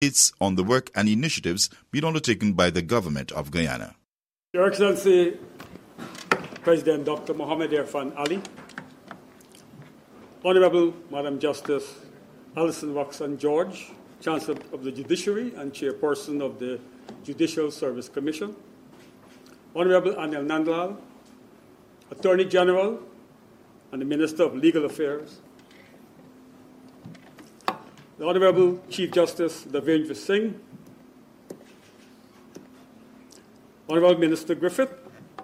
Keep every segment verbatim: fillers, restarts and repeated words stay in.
It's on the work and initiatives being undertaken by the government of Guyana. Your Excellency, President Doctor Mohamed Irfan Ali, Honorable Madam Justice Alison Waxman George, Chancellor of the Judiciary and Chairperson of the Judicial Service Commission, Honorable Anil Nandlal, Attorney General and the Minister of Legal Affairs, the Honorable Chief Justice Davendra Singh, Honorable Minister Griffith,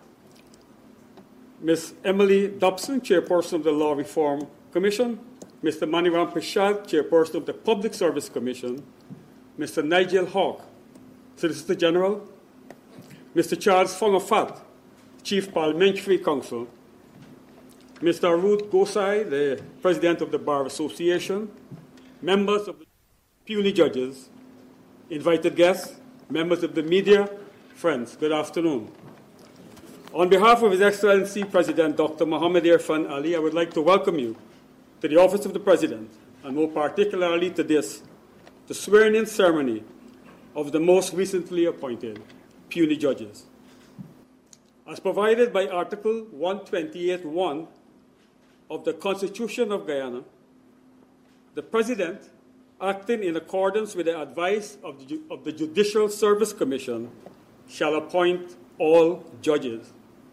Miz Emily Dobson, Chairperson of the Law Reform Commission, Mister Maniram Prashad, Chairperson of the Public Service Commission, Mister Nigel Hawke, Solicitor General, Mister Charles Fongafat, Chief Parliamentary Counsel, Mister Arud Gosai, the President of the Bar Association, members of the puisne judges, invited guests, members of the media, friends, good afternoon. On behalf of His Excellency President Doctor Mohamed Irfan Ali, I would like to welcome you to the Office of the President, and more particularly to this, the swearing-in ceremony of the most recently appointed puisne judges. As provided by Article one twenty-eight point one of the Constitution of Guyana, the President, acting in accordance with the advice of the, of the Judicial Service Commission, shall appoint all judges,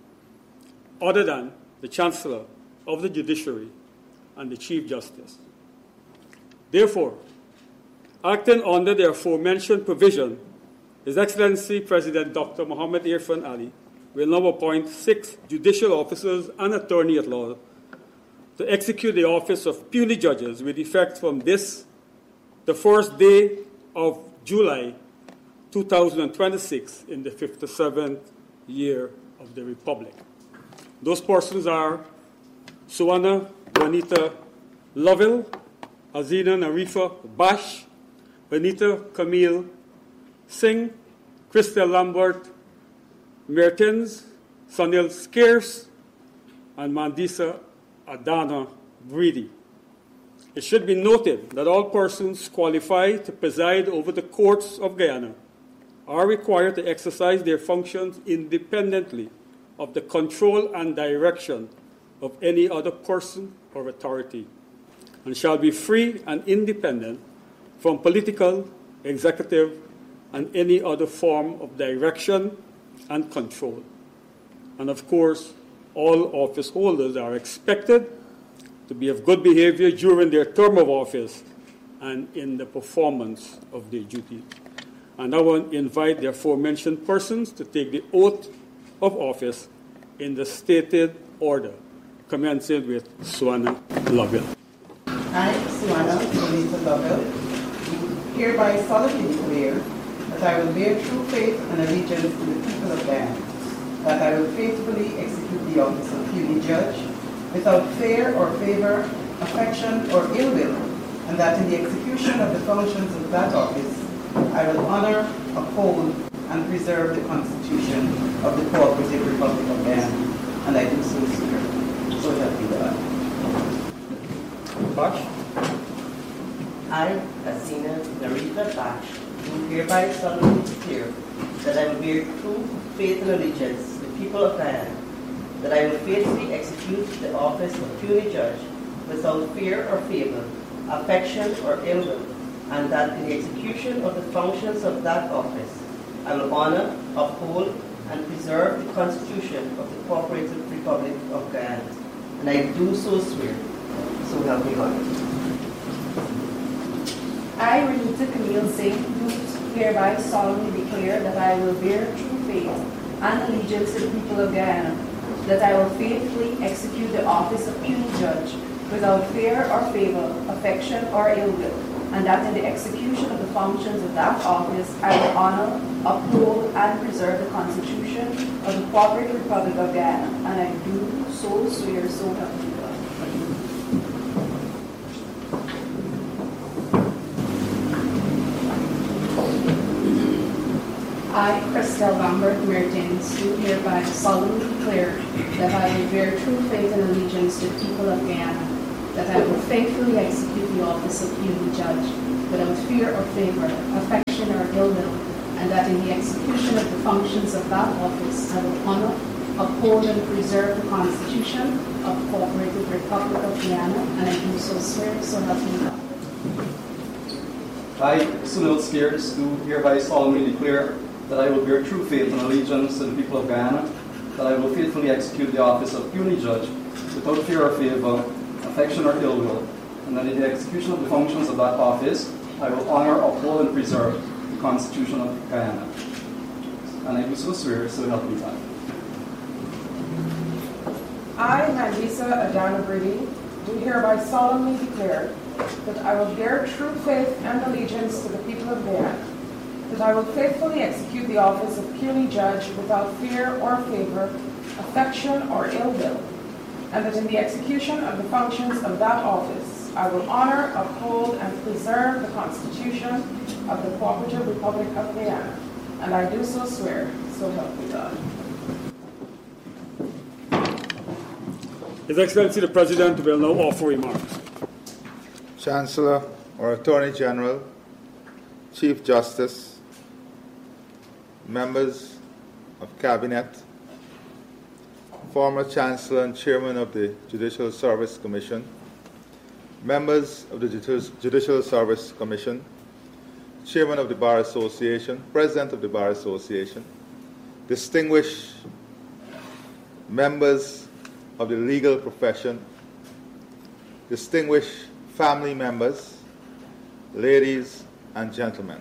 other than the Chancellor of the Judiciary and the Chief Justice. Therefore, acting under the aforementioned provision, His Excellency President Doctor Mohamed Irfan Ali will now appoint six judicial officers and attorney at law to execute the office of puisne judges with effect from this, the first day of July two thousand twenty-six in the fifty-seventh year of the Republic. Those persons are Suwana Juanita Lovell, Hazina Narifa Bash, Benita Camille Singh, Christel Lambert Mertens, Sunil Scarce, and Mandisa Adana Breedy. It should be noted that all persons qualified to preside over the courts of Guyana are required to exercise their functions independently of the control and direction of any other person or authority, and shall be free and independent from political, executive, and any other form of direction and control. And of course, all office holders are expected to be of good behavior during their term of office and in the performance of their duties. And I will invite the aforementioned persons to take the oath of office in the stated order, commencing with Suwana Lovell. I, Suwana Juanita Lovell, hereby solemnly declare that I will bear true faith and allegiance to the people of Guyana, that I will faithfully execute the office of puisne judge without fear or favor, affection or ill will, and that in the execution of the functions of that office, I will honor, uphold, and preserve the Constitution of the Cooperative Republic of Guyana, and I do so swear. So help me God. Bash. I, Hasina Narifa Bash, do hereby solemnly declare that I will bear true faith and allegiance to the people of Guyana, that I will faithfully execute the office of puisne judge without fear or favor, affection or ill will, and that in the execution of the functions of that office, I will honor, uphold, and preserve the Constitution of the Cooperative Republic of Guyana, and I do so swear. So help me God. I, Renita Camille Singh, do hereby solemnly declare that I will bear true faith and allegiance to the people of Guyana, that I will faithfully execute the office of puisne judge without fear or favor, affection or ill will, and that in the execution of the functions of that office I will honor, uphold, and preserve the Constitution of the Cooperative Republic of Guyana, and I do so swear, so help me God. I, Christel Lambert Mertens, do hereby solemnly declare that I will bear true faith and allegiance to the people of Guyana, that I will faithfully execute the office of puisne judge without fear or favor, affection or ill will, and that in the execution of the functions of that office I will honor, uphold, and preserve the Constitution of the Cooperative Republic of Guyana, and I do so swear, so help me God. I, Sunil Spears, do hereby solemnly declare that I will bear true faith and allegiance to the people of Guyana, that I will faithfully execute the office of puisne judge without fear or favor, affection or ill will, and that in the execution of the functions of that office, I will honor, uphold, and preserve the Constitution of Guyana. And I do so swear, so help me God. I, Mandisa Adana Brady, do hereby solemnly declare that I will bear true faith and allegiance to the people of Guyana, that I will faithfully execute the office of puisne judge without fear or favor, affection or ill will, and that in the execution of the functions of that office, I will honor, uphold, and preserve the Constitution of the Cooperative Republic of Guyana, and I do so swear, so help me God. His Excellency the President will now offer remarks. Chancellor or Attorney General, Chief Justice, members of Cabinet, former Chancellor and Chairman of the Judicial Service Commission, members of the Judicial Service Commission, Chairman of the Bar Association, President of the Bar Association, distinguished members of the legal profession, distinguished family members, ladies and gentlemen.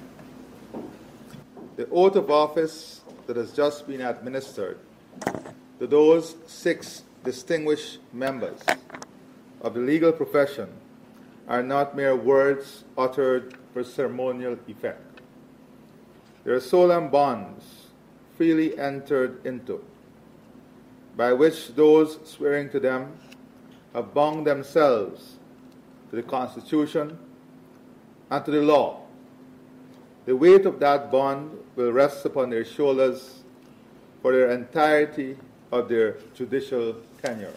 The oath of office that has just been administered to those six distinguished members of the legal profession are not mere words uttered for ceremonial effect. They are solemn bonds freely entered into, by which those swearing to them have bound themselves to the Constitution and to the law. The weight of that bond will rest upon their shoulders for their entirety of their judicial tenure.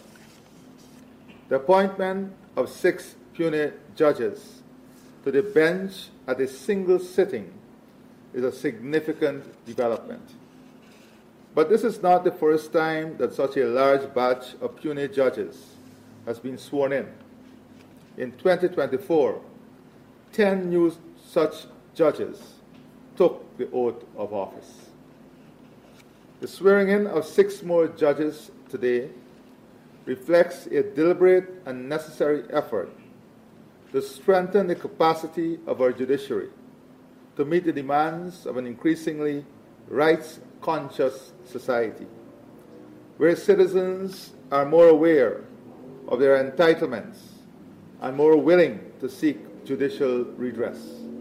The appointment of six puisne judges to the bench at a single sitting is a significant development. But this is not the first time that such a large batch of puisne judges has been sworn in. In twenty twenty-four, ten new such judges took the oath of office. The swearing in of six more judges today reflects a deliberate and necessary effort to strengthen the capacity of our judiciary to meet the demands of an increasingly rights-conscious society, where citizens are more aware of their entitlements and more willing to seek judicial redress.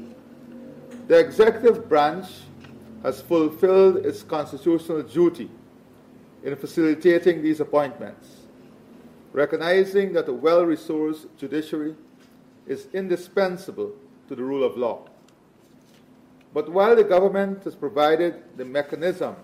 The executive branch has fulfilled its constitutional duty in facilitating these appointments, recognizing that a well-resourced judiciary is indispensable to the rule of law. But while the government has provided the mechanism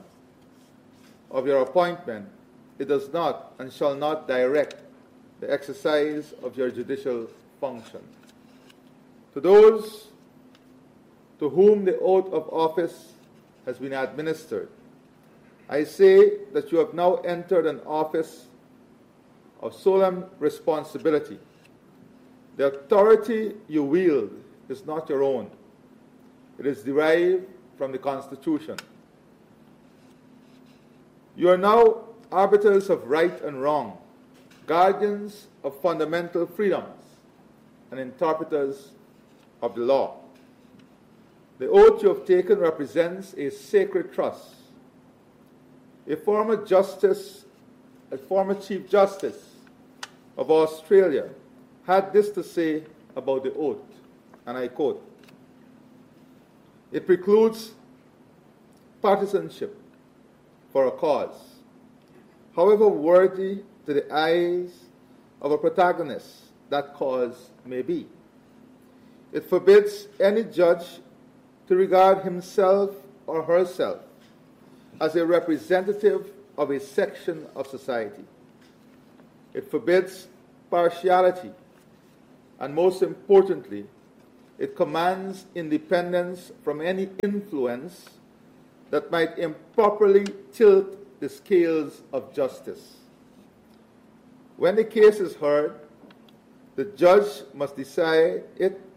of your appointment, it does not and shall not direct the exercise of your judicial function. To those to whom the oath of office has been administered, I say that you have now entered an office of solemn responsibility. The authority you wield is not your own. It is derived from the Constitution. You are now arbiters of right and wrong, guardians of fundamental freedoms, and interpreters of the law. The oath you have taken represents a sacred trust. A former justice, a former Chief Justice of Australia had this to say about the oath, and I quote, "It precludes partisanship for a cause, however worthy to the eyes of a protagonist that cause may be. It forbids any judge to regard himself or herself as a representative of a section of society. It forbids partiality, and most importantly, It commands independence from any influence that might improperly tilt the scales of justice. When the case is heard, the judge must decide it